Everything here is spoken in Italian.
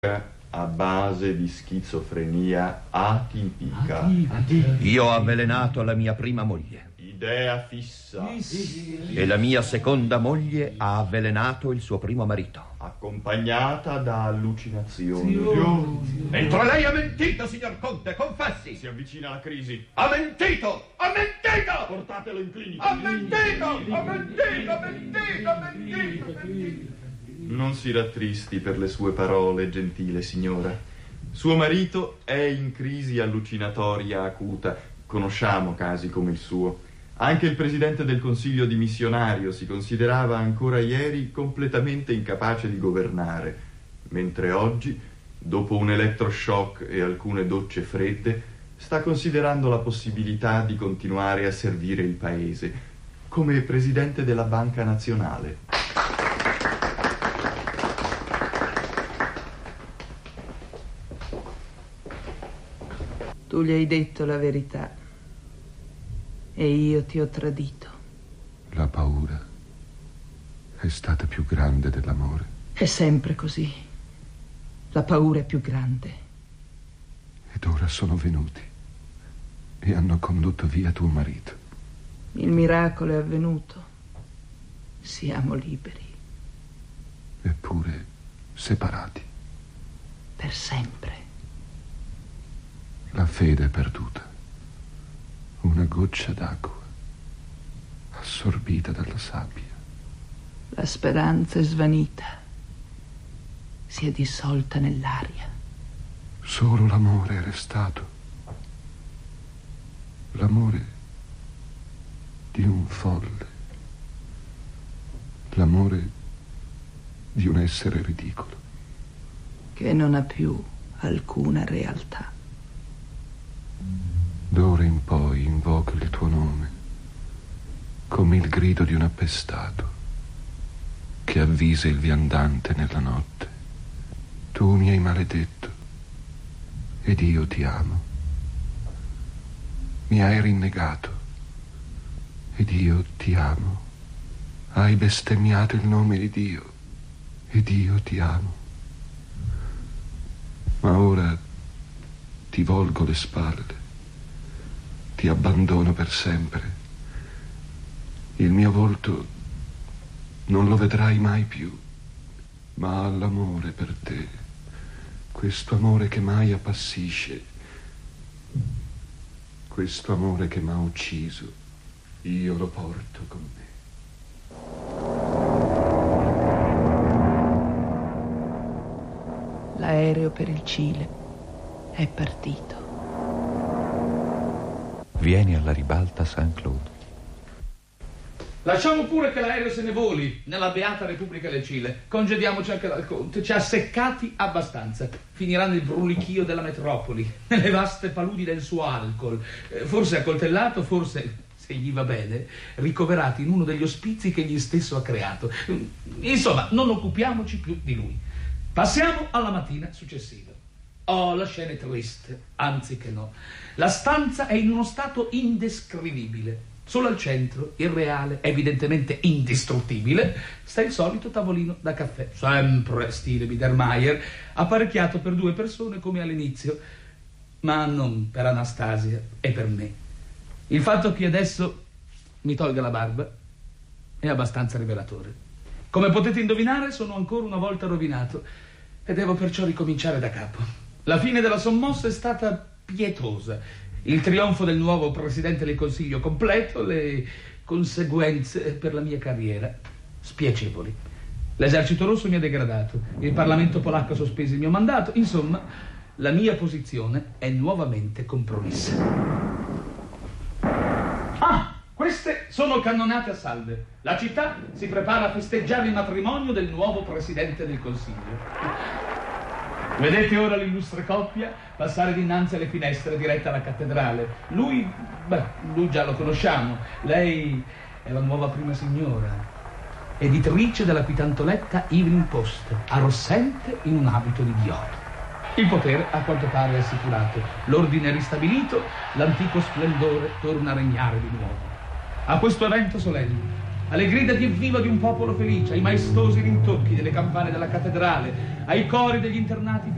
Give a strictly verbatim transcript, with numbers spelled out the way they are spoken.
a base di schizofrenia atipica. Io ho avvelenato la mia prima moglie. Idea fissa. E la mia seconda moglie ha avvelenato il suo primo marito. Accompagnata da allucinazioni. Mentre lei ha mentito, signor Conte, confessi. Si avvicina la crisi. Ha mentito! Ha mentito! Portatelo in clinica. Ha mentito! Ha mentito! Ha mentito! Ha mentito! Ha mentito! Non si rattristi per le sue parole, gentile signora. Suo marito è in crisi allucinatoria acuta. Conosciamo casi come il suo. Anche il presidente del consiglio dimissionario si considerava ancora ieri completamente incapace di governare, mentre oggi, dopo un elettroshock e alcune docce fredde, sta considerando la possibilità di continuare a servire il paese come presidente della Banca Nazionale. Tu gli hai detto la verità e io ti ho tradito. La paura è stata più grande dell'amore. È sempre così. La paura è più grande. Ed ora sono venuti e hanno condotto via tuo marito. Il miracolo è avvenuto. Siamo liberi. Eppure separati. Per sempre. La fede è perduta. Una goccia d'acqua assorbita dalla sabbia. La speranza è svanita. Si è dissolta nell'aria. Solo l'amore è restato. L'amore di un folle. L'amore di un essere ridicolo. Che non ha più alcuna realtà. D'ora in poi invoco il tuo nome come il grido di un appestato che avvisa il viandante nella notte. Tu mi hai maledetto ed io ti amo. Mi hai rinnegato ed io ti amo. Hai bestemmiato il nome di Dio ed io ti amo. Ma ora ti volgo le spalle. Ti abbandono per sempre. Il mio volto non lo vedrai mai più, ma l'amore per te, questo amore che mai appassisce, questo amore che m'ha ucciso, io lo porto con me. L'aereo per il Cile è partito. Vieni alla ribalta Saint-Claude. Lasciamo pure che l'aereo se ne voli nella beata Repubblica del Cile. Congediamoci anche dal Conte. Ci ha seccati abbastanza. Finirà nel brulichio della metropoli, nelle vaste paludi del suo alcol. Forse accoltellato, forse, se gli va bene, ricoverato in uno degli ospizi che egli stesso ha creato. Insomma, non occupiamoci più di lui. Passiamo alla mattina successiva. Oh, la scena è triste, anzi che no. La stanza è in uno stato indescrivibile. Solo al centro, irreale, evidentemente indistruttibile, sta il solito tavolino da caffè, sempre stile Biedermeier, apparecchiato per due persone come all'inizio, ma non per Anastasia e per me. Il fatto che adesso mi tolga la barba è abbastanza rivelatore. Come potete indovinare, sono ancora una volta rovinato e devo perciò ricominciare da capo. La fine della sommossa è stata pietosa. Il trionfo del nuovo presidente del Consiglio completo, le conseguenze per la mia carriera spiacevoli. L'esercito rosso mi ha degradato, il Parlamento polacco ha sospeso il mio mandato, insomma, la mia posizione è nuovamente compromessa. Ah, queste sono cannonate a salve. La città si prepara a festeggiare il matrimonio del nuovo presidente del Consiglio. Vedete ora l'illustre coppia passare dinanzi alle finestre dirette alla cattedrale. Lui, beh, lui già lo conosciamo. Lei è la nuova prima signora, editrice della quitantoletta Evening Post, arrossente in un abito di viola. Il potere, a quanto pare, è assicurato. L'ordine è ristabilito, l'antico splendore torna a regnare di nuovo. A questo evento solenne, alle grida di evviva di un popolo felice, ai maestosi rintocchi delle campane della cattedrale, ai cori degli internati